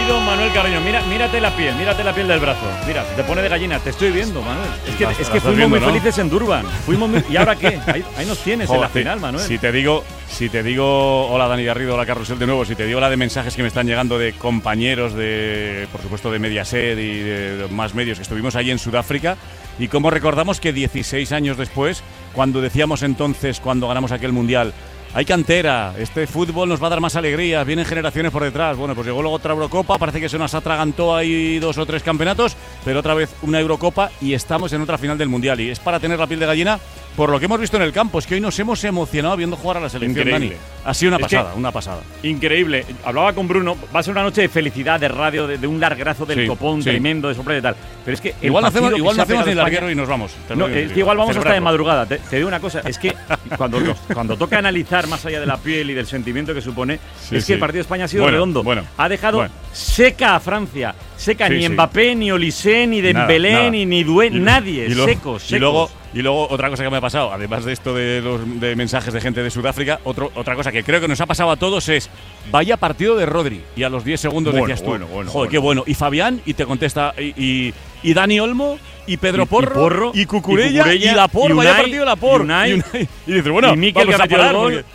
querido Manuel Carreño, mírate la piel del brazo. Mira, te pone de gallina. Te estoy viendo, Manuel. Es que fuimos muy felices en Durban. ¿Y ahora qué? Ahí nos tienes en la final, Manuel. Si te digo, hola Dani Garrido, hola Carrusel de nuevo, si te digo la de mensajes que me están llegando de compañeros de, por supuesto, de Mediaset y de más medios que estuvimos allí en Sudáfrica, y cómo recordamos que 16 años después, cuando decíamos entonces, cuando ganamos aquel Mundial, hay cantera, este fútbol nos va a dar más alegrías, vienen generaciones por detrás. Bueno, pues llegó luego otra Eurocopa, parece que se nos atragantó ahí 2 o 3 campeonatos, pero otra vez una Eurocopa y estamos en otra final del Mundial. Y es para tener la piel de gallina por lo que hemos visto en el campo. Es que hoy nos hemos emocionado viendo jugar a la selección, Increíble. Dani. Ha sido una pasada. Increíble. Hablaba con Bruno, va a ser una noche de felicidad, de radio, de un largazo del copón tremendo, de sorpresa y tal. Pero es que igual no hacemos ni el larguero y nos vamos. No, es que igual vamos hasta de madrugada. Te digo una cosa, es que cuando toca analizar más allá de la piel y del sentimiento que supone, es que el partido de España ha sido redondo. Ha dejado seca a Francia. Seca, ni Mbappé, ni Olise, ni Dembélé, ni Doué, nadie. Secos. Y luego otra cosa que me ha pasado, además de esto de mensajes de gente de Sudáfrica, otra cosa que creo que nos ha pasado a todos es: vaya partido de Rodri. Y a los 10 segundos decías tú, joder, qué bueno. Y Fabián, y te contesta, y Dani Olmo, y Pedro Porro, y Cucurella, y Laporte, vaya partido Laporte. Y dices, bueno, y Mikel, vamos a parar. Porque,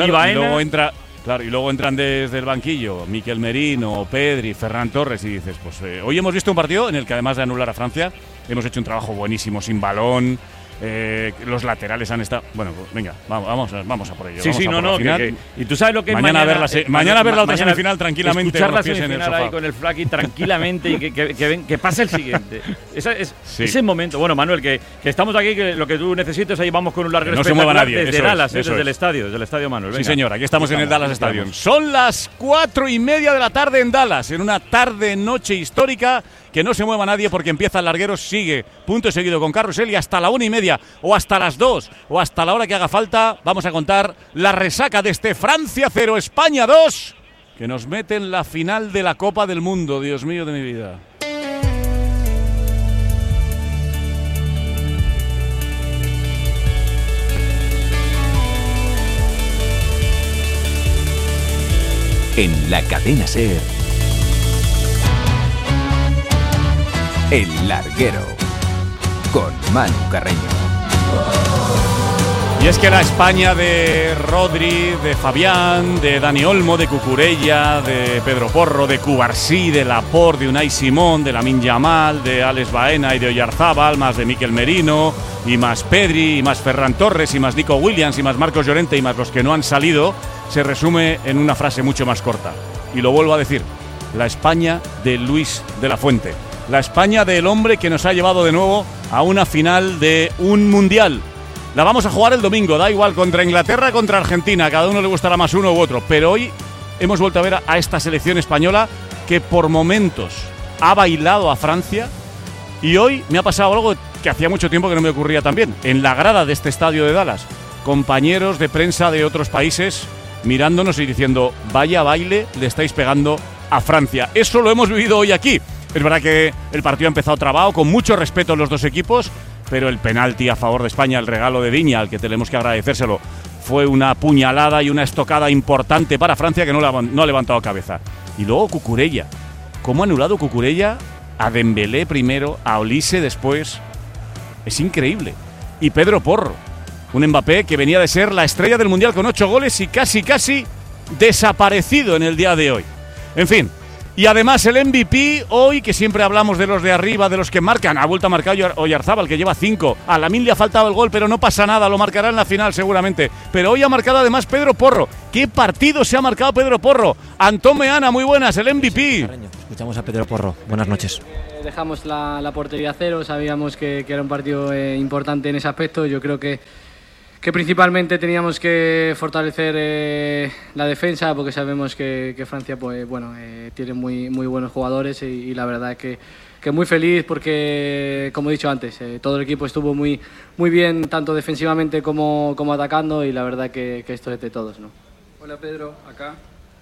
y luego entran desde el banquillo Mikel Merino, Pedri, Ferran Torres, y dices, pues hoy hemos visto un partido en el que, además de anular a Francia, hemos hecho un trabajo buenísimo sin balón. Los laterales han estado. Bueno, pues venga, vamos a por ello. Y tú sabes lo que mañana ver la otra semifinal tranquilamente. Escuchar la semifinal ahí con el Flaky tranquilamente y que pase el siguiente. Ese momento. Bueno, Manuel, que estamos aquí, que lo que tú necesites, ahí vamos con un largo no se mueva nadie. Desde Dallas, desde el estadio Manuel. Venga. Sí, señor, aquí estamos en el Dallas Stadium. Son las 4:30 de la tarde en Dallas, en una tarde-noche histórica. Que no se mueva nadie porque empieza el larguero, sigue punto seguido con Carrusel, y hasta la 1:30 o hasta las 2 o hasta la hora que haga falta vamos a contar la resaca de este Francia 0, España 2, que nos mete en la final de la Copa del Mundo. Dios mío de mi vida. En la cadena SER, El Larguero, con Manu Carreño. Y es que la España de Rodri, de Fabián, de Dani Olmo, de Cucurella, de Pedro Porro, de Cubarsí, de Laporte, de Unai Simón, de Lamine Yamal, de Alex Baena y de Oyarzábal, más de Mikel Merino, y más Pedri, y más Ferran Torres, y más Nico Williams, y más Marcos Llorente, y más los que no han salido, se resume en una frase mucho más corta. Y lo vuelvo a decir: la España de Luis de la Fuente. La España del hombre que nos ha llevado de nuevo a una final de un Mundial. La vamos a jugar el domingo, da igual, contra Inglaterra, contra Argentina, a cada uno le gustará más uno u otro, pero hoy hemos vuelto a ver a esta selección española que por momentos ha bailado a Francia, y hoy me ha pasado algo que hacía mucho tiempo que no me ocurría también. En la grada de este estadio de Dallas, compañeros de prensa de otros países mirándonos y diciendo: vaya baile le estáis pegando a Francia. Eso lo hemos vivido hoy aquí. Es verdad que el partido ha empezado trabado, con mucho respeto en los dos equipos, pero el penalti a favor de España, el regalo de Viña, al que tenemos que agradecérselo, fue una puñalada y una estocada importante para Francia, que no ha levantado cabeza. Y luego Cucurella. ¿Cómo ha anulado Cucurella a Dembélé primero, a Olise después? Es increíble. Y Pedro Porro, un Mbappé que venía de ser la estrella del Mundial con 8 goles y casi desaparecido en el día de hoy. En fin. Y además el MVP hoy, que siempre hablamos de los de arriba, de los que marcan, ha vuelto a marcar Oyarzábal, que lleva 5. A Lamine le ha faltado el gol, pero no pasa nada, lo marcará en la final seguramente. Pero hoy ha marcado además Pedro Porro. ¿Qué partido se ha marcado Pedro Porro? Antón Meana, muy buenas, el MVP. Escuchamos a Pedro Porro, buenas noches. Dejamos la portería a cero, sabíamos que era un partido importante en ese aspecto. Yo creo que principalmente teníamos que fortalecer la defensa, porque sabemos que Francia tiene muy buenos jugadores, y la verdad es que muy feliz porque, como he dicho antes, todo el equipo estuvo muy bien, tanto defensivamente como atacando, y la verdad que esto es de todos, ¿no? Hola Pedro, acá.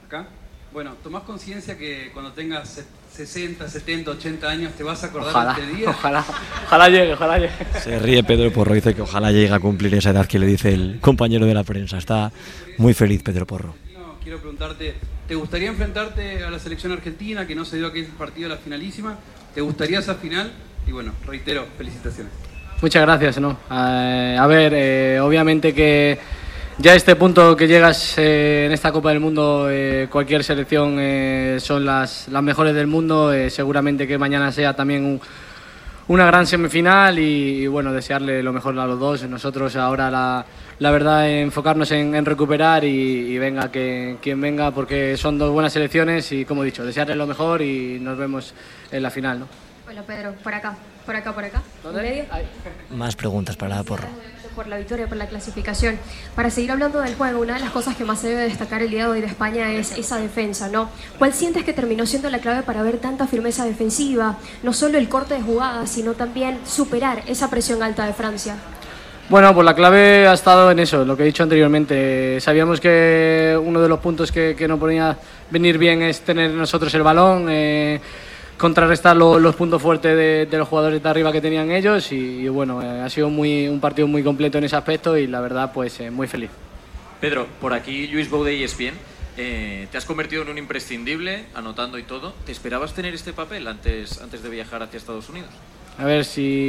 Bueno, tomás conciencia que cuando tengas 60, 70, 80 años te vas a acordar de este día. Ojalá llegue. Se ríe Pedro Porro, dice que ojalá llegue a cumplir esa edad que le dice el compañero de la prensa. Está muy feliz Pedro Porro. No, quiero preguntarte, ¿te gustaría enfrentarte a la selección argentina, que no se dio aquel partido de la finalísima? ¿Te gustaría esa final? Y bueno, reitero, felicitaciones. Muchas gracias, ¿no? A ver, obviamente que ya a este punto que llegas en esta Copa del Mundo, cualquier selección son las mejores del mundo. Seguramente que mañana sea también una gran semifinal y bueno, desearle lo mejor a los dos. Nosotros ahora la verdad enfocarnos en recuperar y venga quien venga, porque son dos buenas selecciones y como he dicho, desearle lo mejor y nos vemos en la final, ¿no? Hola Pedro, por acá. ¿Dónde? Más preguntas para la Porro. Por la victoria, por la clasificación. Para seguir hablando del juego, una de las cosas que más se debe destacar el día de hoy de España es esa defensa, ¿no? ¿Cuál sientes que terminó siendo la clave para ver tanta firmeza defensiva? No solo el corte de jugadas, sino también superar esa presión alta de Francia. Bueno, pues la clave ha estado en eso, lo que he dicho anteriormente. Sabíamos que uno de los puntos que no podía venir bien es tener nosotros el balón, contrarrestar los puntos fuertes de los jugadores de arriba que tenían ellos y bueno, ha sido un partido muy completo en ese aspecto y la verdad pues muy feliz. Pedro, por aquí Lluís Bou de ESPN, te has convertido en un imprescindible, anotando y todo. ¿Te esperabas tener este papel antes de viajar hacia Estados Unidos? A ver,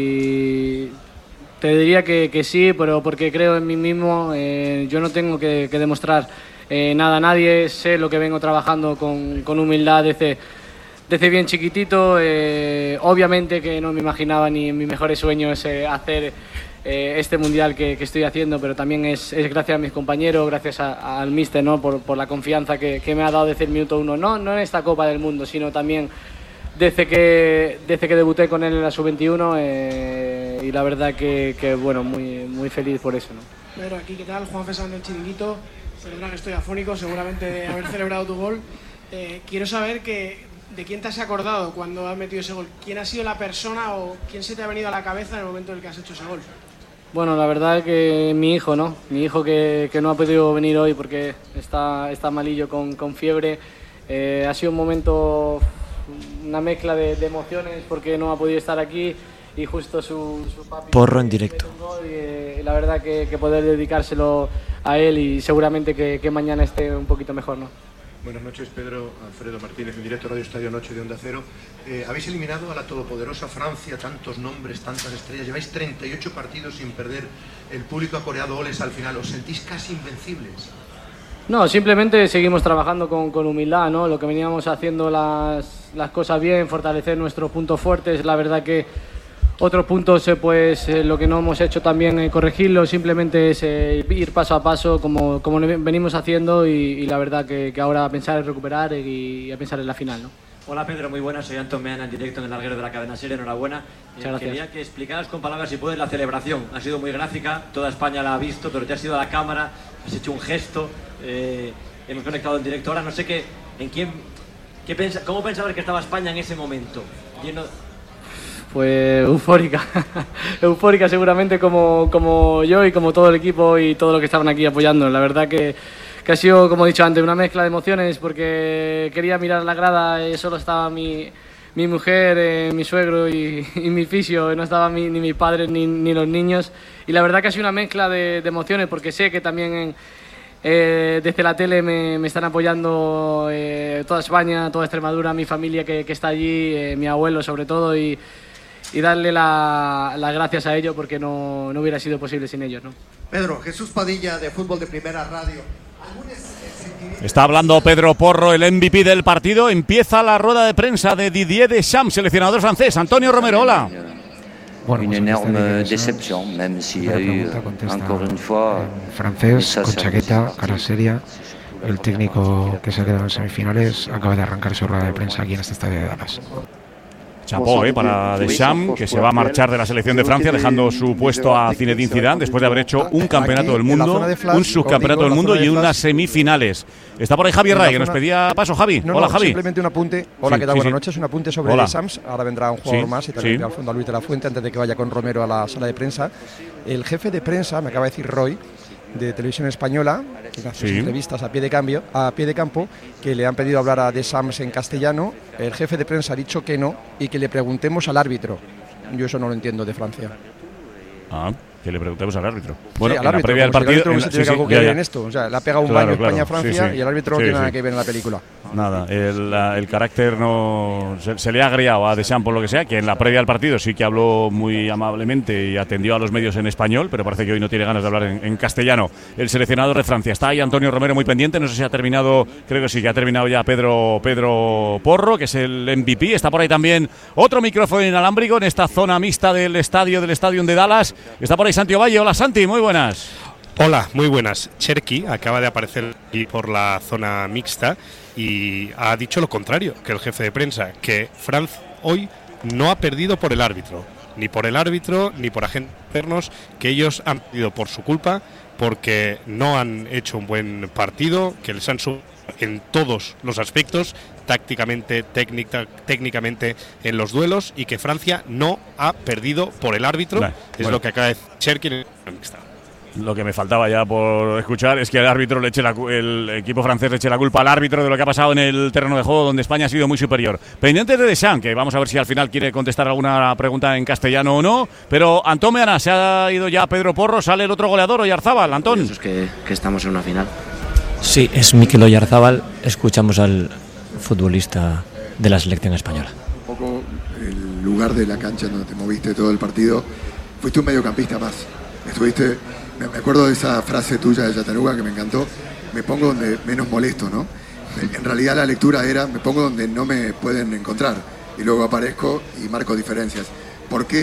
si te diría que sí, pero porque creo en mí mismo. Yo no tengo que demostrar nada a nadie, sé lo que vengo trabajando con humildad desde bien chiquitito. Obviamente que no me imaginaba ni en mis mejores sueños hacer este mundial que estoy haciendo, pero también es gracias a mis compañeros, gracias al míster, ¿no? por la confianza que me ha dado desde el minuto uno, no en esta Copa del Mundo, sino también desde que debuté con él en la Sub-21 y la verdad que bueno, muy feliz por eso, ¿no? Pedro, aquí ¿qué tal? Juan Fesán del Chiringuito. Perdona que estoy afónico seguramente de haber celebrado tu gol. Quiero saber ¿de quién te has acordado cuando has metido ese gol? ¿Quién ha sido la persona o quién se te ha venido a la cabeza en el momento en el que has hecho ese gol? Bueno, la verdad es que mi hijo, ¿no? Mi hijo que no ha podido venir hoy porque está malillo con fiebre. Ha sido un momento, una mezcla de emociones porque no ha podido estar aquí y justo su papi... Porro en directo. Y la verdad que poder dedicárselo a él y seguramente que mañana esté un poquito mejor, ¿no? Buenas noches, Pedro. Alfredo Martínez, en directo Radio Estadio Noche de Onda Cero. Habéis eliminado a la todopoderosa Francia, tantos nombres, tantas estrellas. Lleváis 38 partidos sin perder. El público ha coreado goles al final. ¿Os sentís casi invencibles? No, simplemente seguimos trabajando con humildad, ¿no? Lo que veníamos haciendo las cosas bien, fortalecer nuestros puntos fuertes. La verdad que otros puntos, pues lo que no hemos hecho también corregirlo, simplemente es ir paso a paso como venimos haciendo y la verdad que ahora a pensar en recuperar y a pensar en la final, ¿no? Hola Pedro, muy buenas, soy Antón Meana en directo en el larguero de la cadena SER, enhorabuena. Muchas gracias. Quería que explicaras con palabras si puedes la celebración, ha sido muy gráfica, toda España la ha visto, pero te has ido a la cámara, has hecho un gesto, hemos conectado en directo ahora, no sé ¿cómo pensabas que estaba España en ese momento? Pues eufórica, eufórica seguramente como yo y como todo el equipo y todo lo que estaban aquí apoyando. La verdad que ha sido, como he dicho antes, una mezcla de emociones porque quería mirar la grada y solo estaba mi mujer, mi suegro y mi fisio, no estaba ni mis padres ni los niños. Y la verdad que ha sido una mezcla de emociones porque sé que también desde la tele me están apoyando toda España, toda Extremadura, mi familia que está allí, mi abuelo sobre todo y darle las gracias a ellos porque no hubiera sido posible sin ellos, ¿no? Pedro, Jesús Padilla de Fútbol de Primera Radio. Está hablando Pedro Porro, el MVP del partido. Empieza la rueda de prensa de Didier Deschamps, seleccionador francés. Antonio Romero, hola. Une énorme déception, même s'il y a eu, encore une fois, francés, con chaqueta, cara seria. El técnico que se ha quedado en semifinales acaba de arrancar su rueda de prensa aquí en este estadio de Dallas. Chapó para Deschamps, que se va a marchar de la selección de Francia, dejando su puesto a Zinedine Zidane después de haber hecho un campeonato del mundo, un subcampeonato del mundo y unas semifinales. Está por ahí Javier Ray, que nos pedía paso. Javi, hola Javi. Simplemente un apunte. Hola, ¿qué tal? Buenas noches. Un apunte sobre Deschamps. Ahora vendrá un jugador más y también al fondo a Luis de la Fuente antes de que vaya con Romero a la sala de prensa. El jefe de prensa, me acaba de decir Roy, de Televisión Española, que hace sus entrevistas a pie de campo, que le han pedido hablar a Deschamps en castellano. El jefe de prensa ha dicho que no y que le preguntemos al árbitro. Yo eso no lo entiendo de Francia. Que le preguntemos al árbitro. Bueno, sí, al árbitro, la previa del partido. El tiene algo que ver en esto. O sea, le ha pegado un baño España-Francia y el árbitro no tiene nada que ver en la película. Nada, el carácter no se le ha agriado a Deschamps por lo que sea, que en la previa del partido sí que habló muy amablemente y atendió a los medios en español, pero parece que hoy no tiene ganas de hablar en castellano. El seleccionador de Francia. Está ahí Antonio Romero muy pendiente. No sé si ha terminado, creo que sí, que ha terminado ya Pedro Porro, que es el MVP. Está por ahí también otro micrófono inalámbrico en esta zona mixta del Stadium de Dallas. Está por ahí Santi Ovalle. Hola Santi, muy buenas. Hola, muy buenas. Cherki acaba de aparecer aquí por la zona mixta y ha dicho lo contrario que el jefe de prensa, que Francia hoy no ha perdido por el árbitro, ni por el árbitro ni por agentes externos, que ellos han perdido por su culpa, porque no han hecho un buen partido, que les han subido en todos los aspectos, tácticamente, técnicamente en los duelos, y que Francia no ha perdido por el árbitro. Es lo que acaba de decir Cherki en la mixta. Lo que me faltaba ya por escuchar es que el equipo francés le eche la culpa al árbitro de lo que ha pasado en el terreno de juego, donde España ha sido muy superior. Pendientes de Deschamps, que vamos a ver si al final quiere contestar alguna pregunta en castellano o no. Pero Antón Meana, se ha ido ya Pedro Porro, sale el otro goleador, Oyarzábal. Antón. Eso es que estamos en una final. Sí, es Mikel Oyarzábal. Escuchamos al futbolista de la selección española. Un poco el lugar de la cancha donde te moviste todo el partido. Fuiste un mediocampista más. Me acuerdo de esa frase tuya de Yataruga que me encantó. Me pongo donde menos molesto, ¿no? En realidad la lectura era: me pongo donde no me pueden encontrar y luego aparezco y marco diferencias. ¿Por qué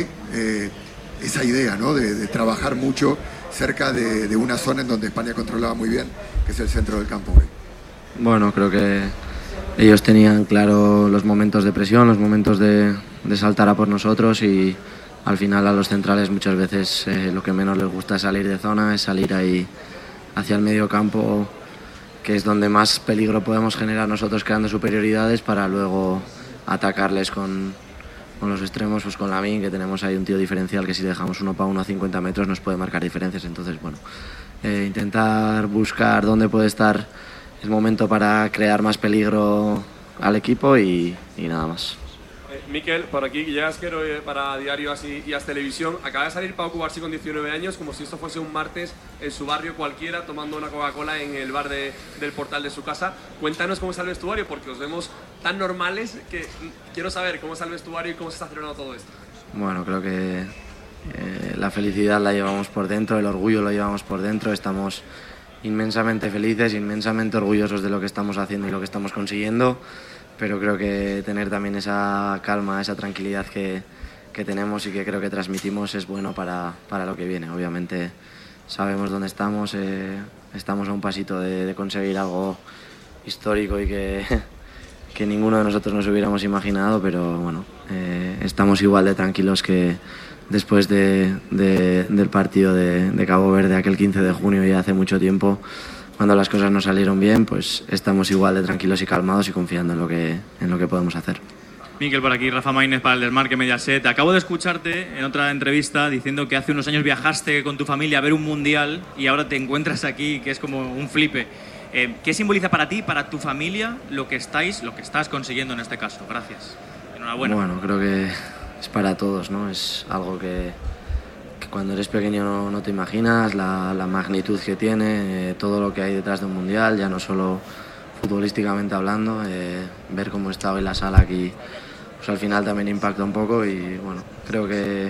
esa idea, ¿no? de trabajar mucho cerca de una zona en donde España controlaba muy bien, que es el centro del campo? Bueno, creo que ellos tenían claro los momentos de presión, los momentos de saltar a por nosotros, y al final a los centrales muchas veces lo que menos les gusta es salir de zona, es salir ahí hacia el medio campo, que es donde más peligro podemos generar nosotros creando superioridades para luego atacarles con los extremos, pues con Lamine, que tenemos ahí un tío diferencial que si dejamos 1 para 1 a 50 metros nos puede marcar diferencias. Entonces, bueno, intentar buscar dónde puede estar el momento para crear más peligro al equipo y nada más. Mikel, por aquí, Guille Asquero para Diario Así y As Televisión. Acaba de salir Pau Cubarsí con 19 años, como si esto fuese un martes en su barrio cualquiera, tomando una Coca-Cola en el bar del portal de su casa. Cuéntanos cómo está el vestuario, porque os vemos tan normales que quiero saber cómo está el vestuario y cómo se está celebrando todo esto. Bueno, creo que la felicidad la llevamos por dentro, el orgullo lo llevamos por dentro. Estamos inmensamente felices, inmensamente orgullosos de lo que estamos haciendo y lo que estamos consiguiendo. Pero creo que tener también esa calma, esa tranquilidad que tenemos y que creo que transmitimos es bueno para lo que viene. Obviamente sabemos dónde estamos, estamos a un pasito de conseguir algo histórico y que ninguno de nosotros nos hubiéramos imaginado, pero bueno, estamos igual de tranquilos que después del partido de Cabo Verde aquel 15 de junio ya hace mucho tiempo. Cuando las cosas no salieron bien, pues estamos igual de tranquilos y calmados y confiando en lo que podemos hacer. Mikel, por aquí, Rafa Maínez para el Desmarque Mediaset. Acabo de escucharte en otra entrevista diciendo que hace unos años viajaste con tu familia a ver un mundial y ahora te encuentras aquí, que es como un flipe. ¿Qué simboliza para ti, para tu familia, lo que estás consiguiendo en este caso? Gracias. Enhorabuena. Bueno, creo que es para todos, ¿no? Es algo que cuando eres pequeño no te imaginas, la magnitud que tiene, todo lo que hay detrás de un mundial, ya no solo futbolísticamente hablando, ver cómo está hoy la sala aquí, pues al final también impacta un poco. Y bueno, creo que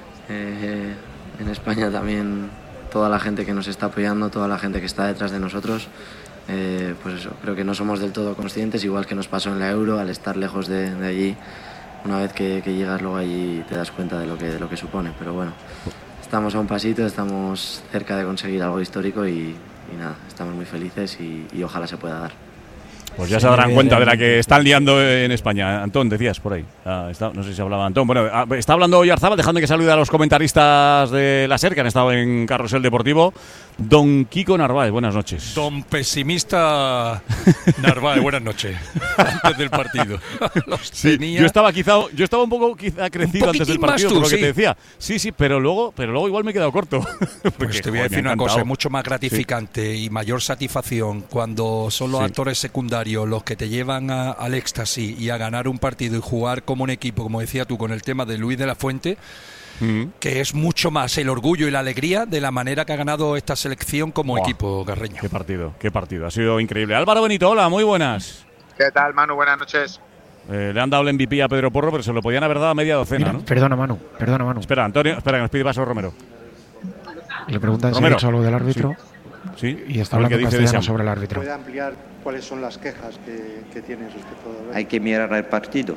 en España también toda la gente que nos está apoyando, toda la gente que está detrás de nosotros, pues eso, creo que no somos del todo conscientes, igual que nos pasó en la Euro, al estar lejos de allí. Una vez que llegas luego allí te das cuenta de lo que supone, pero bueno, estamos a un pasito, estamos cerca de conseguir algo histórico y nada, estamos muy felices y ojalá se pueda dar. Pues ya se darán cuenta de la que están liando en España. Antón, decías por ahí. No sé si hablaba Antón. Bueno, está hablando Oyarzábal, dejando que salude a los comentaristas de la SER que han estado en Carrusel Deportivo. Don Kiko Narváez, buenas noches. Don pesimista Narváez, buenas noches. Antes del partido. Sí, yo estaba un poco crecido antes del partido, por lo que te decía. Sí, pero luego igual me he quedado corto. Pues te voy a decir una cosa, es mucho más gratificante y mayor satisfacción cuando son los actores secundarios los que te llevan al éxtasis y a ganar un partido y jugar como un equipo, como decía tú, con el tema de Luis de la Fuente, que es mucho más el orgullo y la alegría de la manera que ha ganado esta selección como equipo carreño. Qué partido, ha sido increíble. Álvaro Benito, hola, muy buenas. ¿Qué tal, Manu? Buenas noches. Le han dado el MVP a Pedro Porro, pero se lo podían haber dado a media docena. Mira, ¿no? Perdona, Manu. Espera, Antonio, que nos pide paso Romero. Le preguntan si ha dicho algo del árbitro. Sí. Y está hablando castellano sobre el árbitro. ¿Puede ampliar cuáles son las quejas que tiene respecto a... Hay que mirar el partido.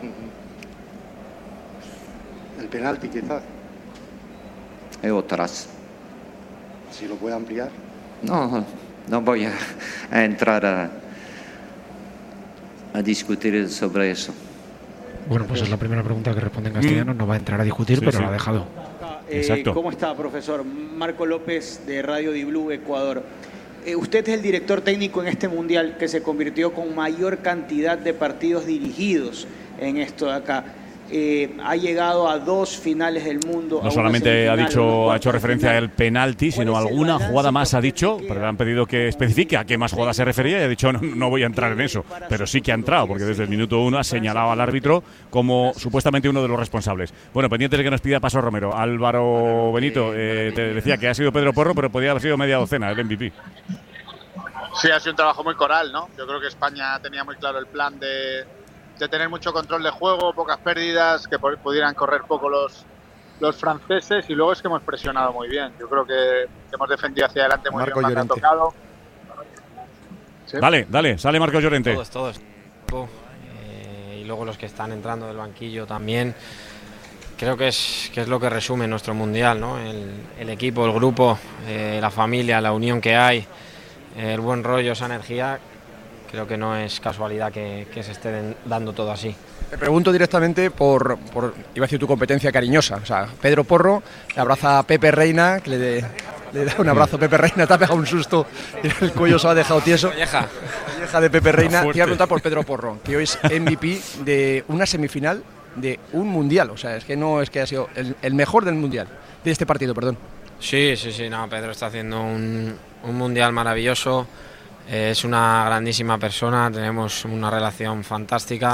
El penalti, quizás. Hay otras. Si lo puede ampliar. No voy a entrar a discutir sobre eso. Bueno, pues es la primera pregunta que responde en castellano. No va a entrar a discutir, pero lo ha dejado. Exacto. ¿Cómo está, profesor? Marco López, de Radio Di-Blue, Ecuador. Usted es el director técnico en este mundial que se convirtió con mayor cantidad de partidos dirigidos en esto de acá. Ha llegado a 2 finales del mundo. No solamente ha hecho referencia al penalti, sino alguna jugada más ha dicho, pero le han pedido que especifique a qué más jugadas se refería y ha dicho no voy a entrar en eso, pero sí que ha entrado, porque desde el minuto 1 ha señalado al árbitro como supuestamente uno de los responsables. Bueno, pendientes de que nos pida paso Romero. Álvaro Benito, te decía que ha sido Pedro Porro, pero podría haber sido media docena el MVP. Sí, ha sido un trabajo muy coral, ¿no? Yo creo que España tenía muy claro el plan de tener mucho control de juego, pocas pérdidas, que pudieran correr poco los franceses, y luego es que hemos presionado muy bien. Yo creo que hemos defendido hacia adelante muy Marco bien, Llorente. ha tocado. ¿Sí? Dale, sale Marco Llorente. Todos. Y luego los que están entrando del banquillo también. Creo que es lo que resume nuestro mundial, ¿no? El equipo, el grupo, la familia, la unión que hay, el buen rollo, esa energía. Creo que no es casualidad que se esté dando todo así. Te pregunto directamente por iba a decir tu competencia cariñosa. O sea, Pedro Porro le abraza a Pepe Reina, que le da un abrazo a Pepe Reina, te ha pegado un susto y el cuello se lo ha dejado tieso. Vieja de Pepe Reina. Te iba a preguntar por Pedro Porro, que hoy es MVP de una semifinal de un mundial. O sea, es que no es que ha sido el mejor del mundial, de este partido, perdón. Sí, no, Pedro está haciendo un mundial maravilloso. Es una grandísima persona, tenemos una relación fantástica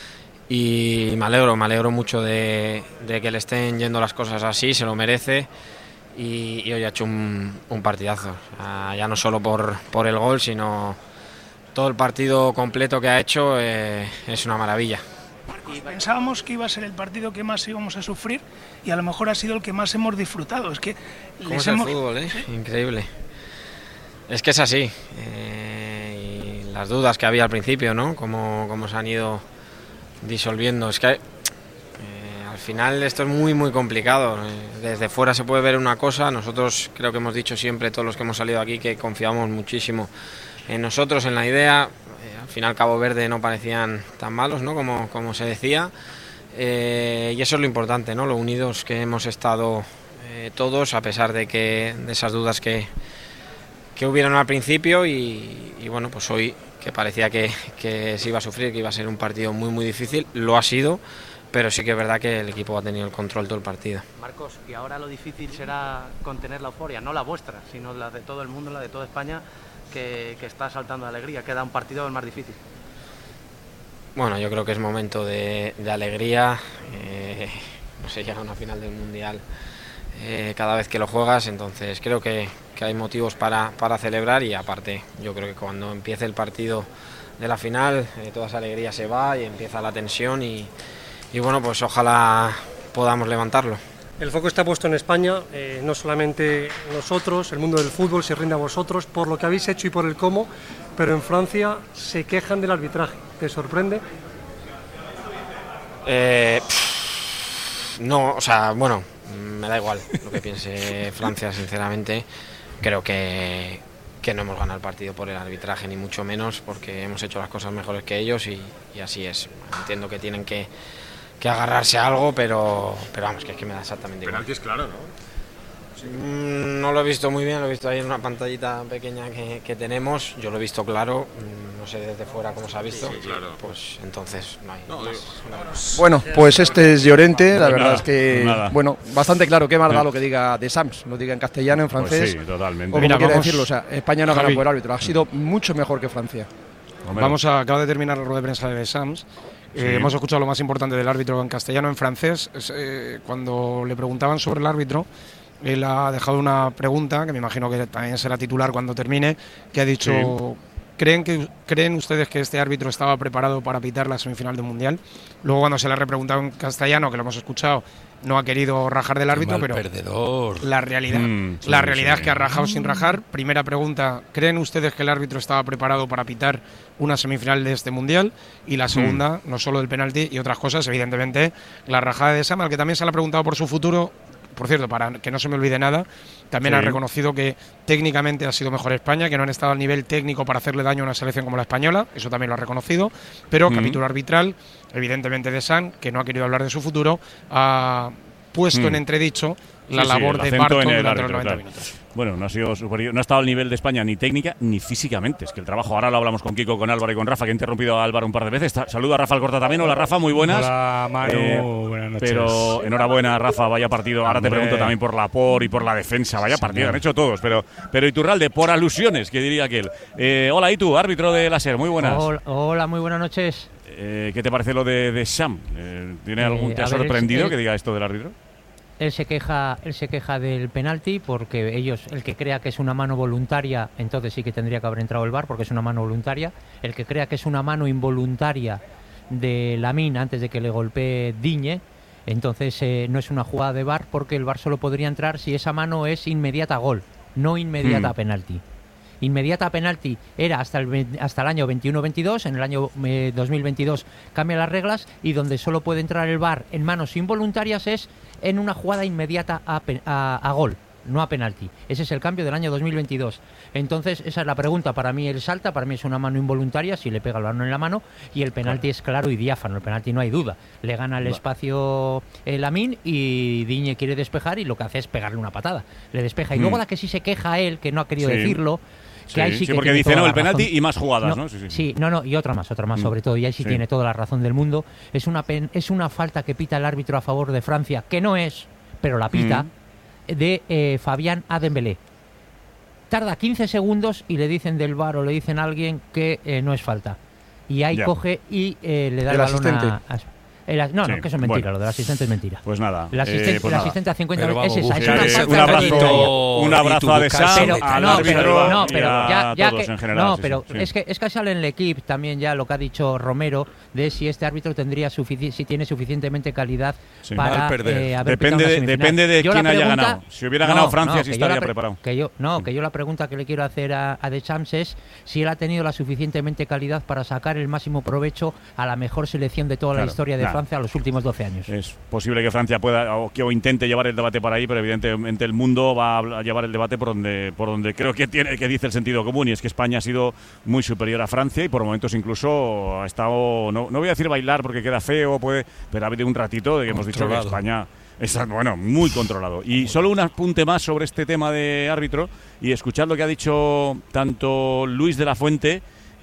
y me alegro mucho de que le estén yendo las cosas así, se lo merece y hoy ha hecho un partidazo, ya no solo por el gol, sino todo el partido completo que ha hecho es una maravilla. Y pensábamos que iba a ser el partido que más íbamos a sufrir y a lo mejor ha sido el que más hemos disfrutado. Es que ¿Cómo es el fútbol, ¿eh? ¿Sí? Increíble. Es que es así. Y las dudas que había al principio, ¿no? Cómo se han ido disolviendo. Es que al final esto es muy complicado. Desde fuera se puede ver una cosa. Nosotros creo que hemos dicho siempre, todos los que hemos salido aquí, que confiamos muchísimo en nosotros, en la idea. Al final Cabo Verde no parecían tan malos, ¿no? Como se decía. Y eso es lo importante, ¿no? Lo unidos que hemos estado todos, a pesar de esas dudas que hubieron al principio y bueno, pues hoy que parecía que se iba a sufrir, que iba a ser un partido muy difícil, lo ha sido, pero sí que es verdad que el equipo ha tenido el control todo el partido. Marcos, y ahora lo difícil será contener la euforia, no la vuestra, sino la de todo el mundo, la de toda España, que está saltando de alegría, queda un partido el más difícil. Bueno, yo creo que es momento de alegría, no sé, llega una final del Mundial cada vez que lo juegas, entonces creo que hay motivos para celebrar y aparte yo creo que cuando empiece el partido de la final toda esa alegría se va y empieza la tensión y bueno, pues ojalá podamos levantarlo. El foco está puesto en España, no solamente nosotros, el mundo del fútbol se rinde a vosotros por lo que habéis hecho y por el cómo, pero en Francia se quejan del arbitraje. ¿Te sorprende? No, o sea, bueno, me da igual lo que piense Francia, sinceramente. Creo que no hemos ganado el partido por el arbitraje, ni mucho menos, porque hemos hecho las cosas mejores que ellos y así es. Entiendo que tienen que agarrarse a algo, pero vamos, que es que me da exactamente igual. Penalti es claro, ¿no? No lo he visto muy bien, lo he visto ahí en una pantallita pequeña que tenemos, yo lo he visto claro, no sé desde fuera cómo se ha visto, sí, claro. Pues entonces no hay más. Bueno, pues este es Llorente, la verdad es que, bueno, bastante claro, qué más da lo que diga de Sams, lo diga en castellano, en francés, pues sí, totalmente. O como quiere decirlo, o sea, España no ha ganado por árbitro, ha sido mucho mejor que Francia. Acaba de terminar la rueda de prensa de Sams. Hemos escuchado lo más importante del árbitro en castellano. En francés, cuando le preguntaban sobre el árbitro, él ha dejado una pregunta, que me imagino que también será titular cuando termine, que ha dicho... ¿Creen ustedes que este árbitro estaba preparado para pitar la semifinal del Mundial? Luego, cuando se le ha repreguntado en castellano, que lo hemos escuchado, no ha querido rajar del árbitro, pero perdedor. La realidad es que ha rajado sin rajar. Primera pregunta, ¿creen ustedes que el árbitro estaba preparado para pitar una semifinal de este Mundial? Y la segunda, no solo del penalti y otras cosas, evidentemente, la rajada de Sam, al que también se le ha preguntado por su futuro. Por cierto, para que no se me olvide nada, también ha reconocido que técnicamente ha sido mejor España, que no han estado al nivel técnico para hacerle daño a una selección como la española, eso también lo ha reconocido, pero capítulo arbitral, evidentemente de San, que no ha querido hablar de su futuro, ha puesto en entredicho la labor de Barton durante los 90 minutos. Bueno, no ha sido superior, no ha estado al nivel de España ni técnica ni físicamente. Es que el trabajo, ahora lo hablamos con Kiko, con Álvaro y con Rafa, que ha interrumpido a Álvaro un par de veces. Saluda a Rafa Alcorta también. Hola Rafa, muy buenas. Hola Manu, buenas noches. Pero enhorabuena Rafa, vaya partido. Ahora te pregunto también por la POR y por la defensa. Vaya partido, han hecho todos. Pero Iturralde, por alusiones, que diría aquel. Hola Itu, árbitro de la SER, muy buenas. Hola, muy buenas noches. ¿Qué te parece lo de Sam? ¿Te ha sorprendido que diga esto del árbitro? Él se queja del penalti porque el que crea que es una mano voluntaria, entonces sí que tendría que haber entrado el VAR porque es una mano voluntaria. El que crea que es una mano involuntaria de Lamine antes de que le golpee Digne, entonces no es una jugada de VAR porque el VAR solo podría entrar si esa mano es inmediata a gol, no inmediata a penalti. Inmediata a penalti era hasta el año 21-22, en el año 2022 cambian las reglas y donde solo puede entrar el VAR en manos involuntarias es en una jugada inmediata a gol, no a penalti. Ese es el cambio del año 2022. Entonces esa es la pregunta. Para mí él salta, para mí es una mano involuntaria si le pega el balón en la mano y el penalti es claro y diáfano. El penalti no hay duda. Le gana el espacio Lamine y Digne quiere despejar y lo que hace es pegarle una patada. Le despeja y luego la que sí se queja él, que no ha querido decirlo, que ahí sí que porque dice el penalti y más jugadas, ¿no? Y otra más sobre todo, y ahí sí tiene toda la razón del mundo. Es una falta que pita el árbitro a favor de Francia, que no es, pero la pita, de Fabián a Dembélé. Tarda 15 segundos y le dicen del VAR o le dicen a alguien que no es falta. Y ahí coge y le da el balón a no, que eso es mentira, lo del asistente es mentira. Pues nada. El asistente a 50 es esa. Un abrazo a Desam, al árbitro y a todos en general. No, pero es que sale en el equipo también ya lo que ha dicho Romero de si este árbitro si tiene suficientemente calidad para haber pitado una semifinal. Depende de quién haya ganado. Si hubiera ganado Francia, sí estaría preparado. Que yo la pregunta que le quiero hacer a Deschamps es si él ha tenido la suficientemente calidad para sacar el máximo provecho a la mejor selección de toda la historia de Francia a los últimos 12 años. Es posible que Francia pueda o intente llevar el debate por ahí, pero evidentemente el mundo va a llevar el debate por donde creo que dice el sentido común, y es que España ha sido muy superior a Francia y por momentos incluso ha estado, no voy a decir bailar porque queda feo, pero ha habido un ratito de que hemos dicho que España está, muy controlado. Y solo un apunte más sobre este tema de árbitro y escuchad lo que ha dicho tanto Luis de la Fuente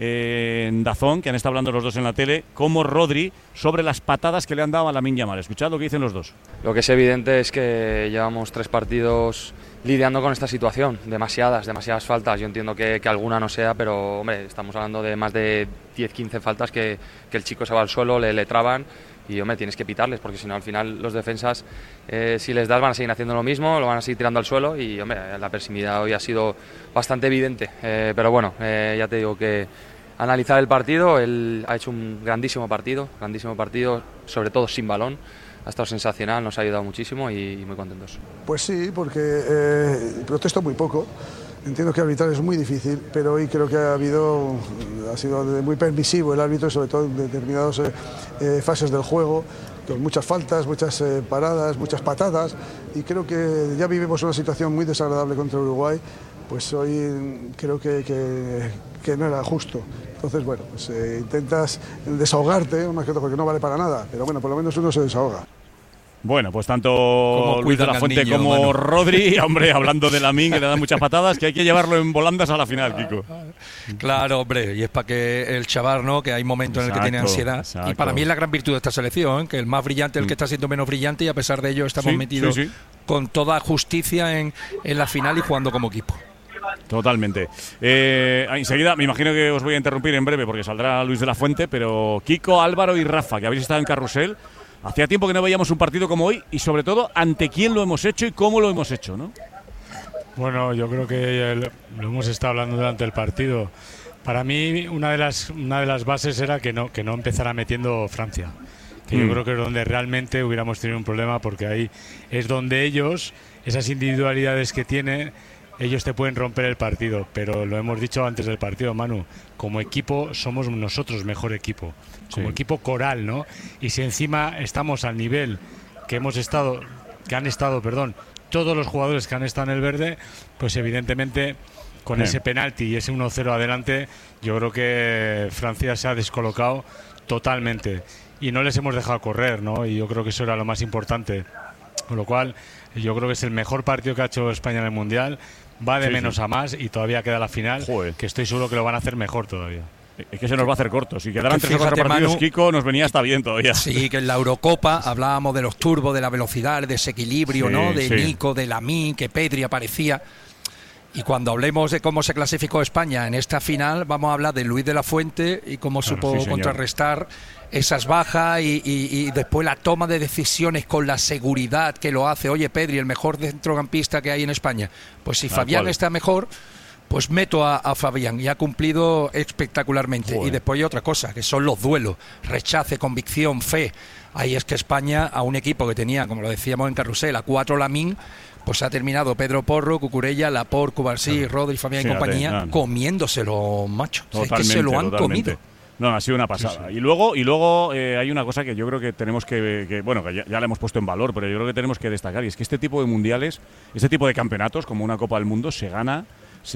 en DAZN, que han estado hablando los dos en la tele, como Rodri, sobre las patadas que le han dado a Lamine Yamal. Escuchad lo que dicen los dos. Lo que es evidente es que llevamos 3 partidos lidiando con esta situación, demasiadas faltas. Yo entiendo que alguna no sea, pero hombre, estamos hablando de más de 10-15 faltas que el chico se va al suelo, le traban y hombre, tienes que pitarles, porque si no al final los defensas, si les das, van a seguir haciendo lo mismo, lo van a seguir tirando al suelo y hombre, la persimidad hoy ha sido bastante evidente, pero bueno, ya te digo que analizar el partido, él ha hecho un grandísimo partido, sobre todo sin balón, ha estado sensacional, nos ha ayudado muchísimo y muy contentos. Pues sí, porque protesto muy poco. Entiendo que arbitrar es muy difícil, pero hoy creo que ha sido muy permisivo el árbitro, sobre todo en determinadas fases del juego, con muchas faltas, muchas paradas, muchas patadas, y creo que ya vivimos una situación muy desagradable contra Uruguay, pues hoy creo que no era justo. Entonces, bueno, pues intentas desahogarte, más que todo porque no vale para nada, pero bueno, por lo menos uno se desahoga. Bueno, pues tanto Luis de la Fuente como Rodri, hombre, hablando de Lamine, que le dan muchas patadas, que hay que llevarlo en volandas a la final, Kiko. Claro, hombre, y es para que el chaval, ¿no?, que hay momentos en el que tiene ansiedad. Exacto. Y para mí es la gran virtud de esta selección, que el más brillante es el que está siendo menos brillante, y a pesar de ello estamos metidos con toda justicia en la final y jugando como equipo. Totalmente. Enseguida, me imagino que os voy a interrumpir en breve porque saldrá Luis de la Fuente, pero Kiko, Álvaro y Rafa, que habéis estado en Carrusel, hacía tiempo que no veíamos un partido como hoy y sobre todo ante quién lo hemos hecho y cómo lo hemos hecho, ¿no? Bueno, yo creo que lo hemos estado hablando durante el partido. Para mí una de las bases era que no empezara metiendo Francia, que yo creo que es donde realmente hubiéramos tenido un problema, porque ahí es donde ellos, esas individualidades que tienen, ellos te pueden romper el partido, pero lo hemos dicho antes del partido, Manu, como equipo somos nosotros mejor equipo, como equipo coral, ¿no? Y si encima estamos al nivel que han estado, todos los jugadores que han estado en el verde, pues evidentemente con ese penalti y ese 1-0 adelante, yo creo que Francia se ha descolocado totalmente y no les hemos dejado correr, ¿no? Y yo creo que eso era lo más importante, con lo cual yo creo que es el mejor partido que ha hecho España en el Mundial. Va de menos a más y todavía queda la final, que estoy seguro que lo van a hacer mejor todavía. Es que se nos va a hacer corto. Si quedaran 3 o 4 partidos, Manu, Kiko, nos venía hasta bien todavía. Sí, que en la Eurocopa hablábamos de los turbos, de la velocidad, el desequilibrio, ¿no? De Nico, de Lamine, que Pedri aparecía. Y cuando hablemos de cómo se clasificó España en esta final, vamos a hablar de Luis de la Fuente y cómo supo contrarrestar esas bajas y después la toma de decisiones con la seguridad que lo hace. Oye, Pedri, el mejor centrocampista que hay en España. Pues si Fabián está mejor, pues meto a Fabián, y ha cumplido espectacularmente. Y después hay otra cosa, que son los duelos, rechace, convicción, fe. Ahí es que España, a un equipo que tenía, como lo decíamos en Carrusel, a 4 Lamine, pues ha terminado Pedro Porro, Cucurella, Laporte, Cubarsí, Rodri, Fabián y compañía, comiéndoselo, macho. Es que se lo han comido. No, ha sido una pasada. Sí. Y luego hay una cosa que yo creo que tenemos que bueno, que ya la hemos puesto en valor, pero yo creo que tenemos que destacar, y es que este tipo de mundiales, este tipo de campeonatos, como una Copa del Mundo, se gana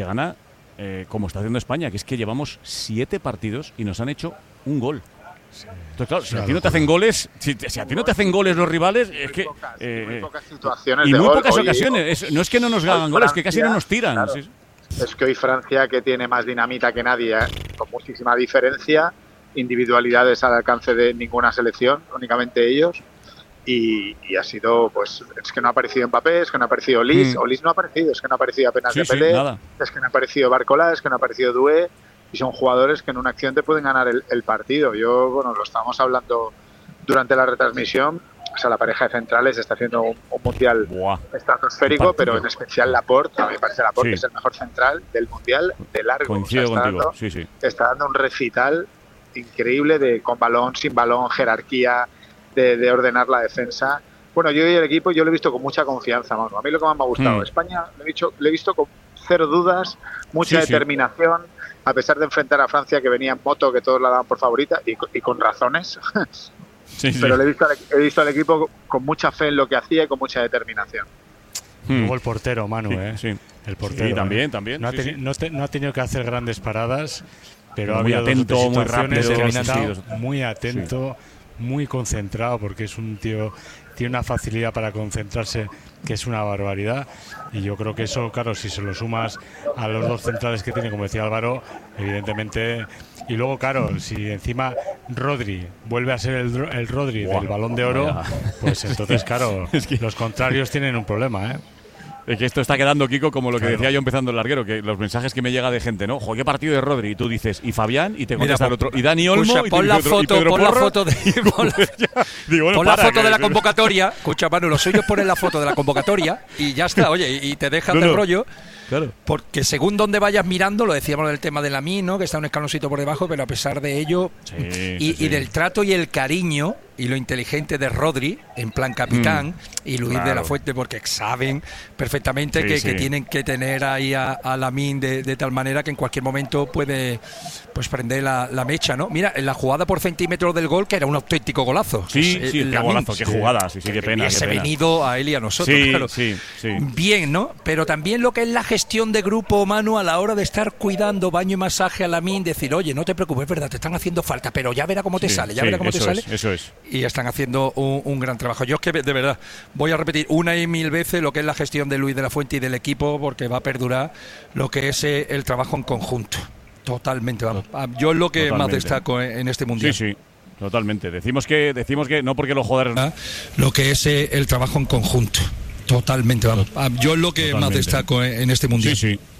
como está haciendo España, que es que llevamos 7 partidos y nos han hecho un gol. Entonces, claro, si a ti no te hacen goles, si a ti no te hacen goles los rivales, es que muy pocas situaciones y de muy gol. pocas ocasiones. No es que no nos hagan goles, es que casi no nos tiran. Claro. Sí. Es que hoy Francia, que tiene más dinamita que nadie, con muchísima diferencia, individualidades al alcance de ninguna selección, únicamente ellos, y ha sido, es que no ha aparecido Mbappé, es que no ha aparecido Olis, Olis no ha aparecido, es que no ha aparecido apenas Dembélé, es que no ha aparecido Barcola, es que no ha aparecido Doué, y son jugadores que en una acción te pueden ganar el partido. Lo estábamos hablando durante la retransmisión. O sea, la pareja de centrales está haciendo un mundial estratosférico, pero en especial Laporte. A mí me parece Laporte es el mejor central del mundial de largo. Coincido contigo. Está dando un recital increíble con balón, sin balón, jerarquía, de ordenar la defensa. Bueno, yo y el equipo, yo lo he visto con mucha confianza, Manu. A mí lo que más me ha gustado, España, lo he visto con 0 dudas, mucha determinación, a pesar de enfrentar a Francia, que venía en moto, que todos la daban por favorita, y con razones. Pero he visto al equipo con mucha fe en lo que hacía y con mucha determinación. Luego el portero, Manu, el portero. También. No ha tenido que hacer grandes paradas, pero muy ha habido atento, muy rápido, que han estado muy atento, muy concentrado, porque es un tío, tiene una facilidad para concentrarse que es una barbaridad. Y yo creo que eso, claro, si se lo sumas a los 2 centrales que tiene, como decía Álvaro, evidentemente. Y luego, claro, si encima Rodri vuelve a ser el Rodri del Balón de Oro, pues entonces, claro, los contrarios tienen un problema, ¿eh? Es que esto está quedando, Kiko, como lo que decía yo empezando el larguero, que los mensajes que me llega de gente, ¿no? Qué partido de Rodri, y tú dices, y Fabián, y te contesta el otro, y Dani Olmo, escucha, pon la foto de la convocatoria. Escucha, Manu, lo suyo es poner la foto de la convocatoria y ya está, oye, y te dejas del rollo. Claro. Porque según donde vayas mirando, lo decíamos del tema de Lamine, ¿no? Que está un escaloncito por debajo, pero a pesar de ello y del trato y el cariño y lo inteligente de Rodri, en plan capitán, y Luis de la Fuente, porque saben perfectamente que tienen que tener ahí a Lamine de tal manera que en cualquier momento puede pues prender la mecha, ¿no? Mira, en la jugada por centímetros del gol, que era un auténtico golazo. Qué golazo, qué jugada, qué pena. Hubiese venido a él y a nosotros, claro. Bien, ¿no? Pero también lo que es la gestión de grupo, Manu, a la hora de estar cuidando baño y masaje a Lamine, decir, oye, no te preocupes, es verdad, te están haciendo falta, pero ya verá cómo te sale, Eso es. Y están haciendo un gran trabajo. Yo es que, de verdad, voy a repetir una y mil veces lo que es la gestión de Luis de la Fuente y del equipo, porque va a perdurar lo que es el trabajo en conjunto. Totalmente, vamos. Yo es lo que más destaco en este mundial. Sí, totalmente. Decimos que no porque lo joder. Lo que es el trabajo en conjunto. Totalmente, vamos. Yo es lo que más destaco en este mundial. Sí.